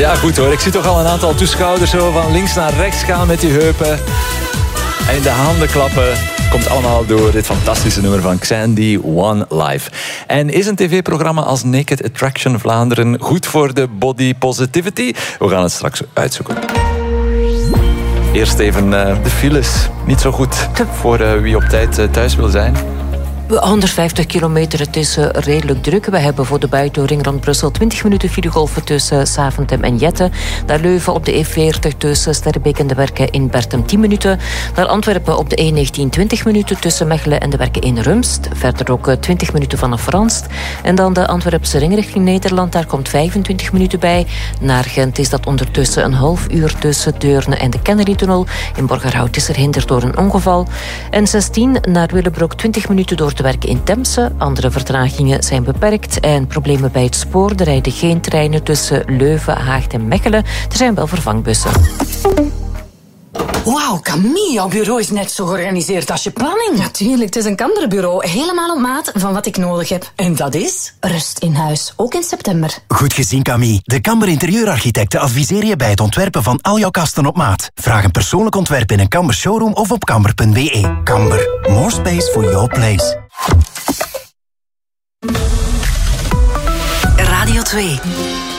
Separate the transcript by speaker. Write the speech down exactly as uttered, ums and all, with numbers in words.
Speaker 1: Ja, goed hoor. Ik zie toch al een aantal toeschouwers zo van links naar rechts gaan met die heupen. En in de handen klappen. Komt allemaal door dit fantastische nummer van Xandy, One Life. En is een tv-programma als Naked Attraction Vlaanderen goed voor de body positivity? We gaan het straks uitzoeken. Eerst even uh, de files. Niet zo goed voor uh, wie op tijd uh, thuis wil zijn.
Speaker 2: honderdvijftig kilometer, het is uh, redelijk druk. We hebben voor de buitenring rond Brussel twintig minuten filegolven tussen Saventem en Jette. Naar Leuven op de E veertig tussen Sterrebeek en de Werken in Bertem tien minuten. Naar Antwerpen op de E negentien twintig minuten tussen Mechelen en de Werken in Rumst. Verder ook uh, twintig minuten vanaf Ranst. En dan de Antwerpse ring richting Nederland, daar komt vijfentwintig minuten bij. Naar Gent is dat ondertussen een half uur tussen Deurne en de Kennedy-tunnel. In Borgerhout is er hinder door een ongeval. En zestien naar Willebroek twintig minuten door te werken in Temse. Andere vertragingen zijn beperkt en problemen bij het spoor. Er rijden geen treinen tussen Leuven, Haagt en Mechelen. Er zijn wel vervangbussen.
Speaker 3: Wauw, Camille, jouw bureau is net zo georganiseerd als je planning.
Speaker 4: Natuurlijk, het is een Kamberbureau. Helemaal op maat van wat ik nodig heb.
Speaker 3: En dat is?
Speaker 4: Rust in huis, ook in september.
Speaker 5: Goed gezien, Camille. De Kamber interieurarchitecten adviseren je bij het ontwerpen van al jouw kasten op maat. Vraag een persoonlijk ontwerp in een Kamber showroom of op kamber punt b e. Kamber, more space for your place.
Speaker 6: Radio twee.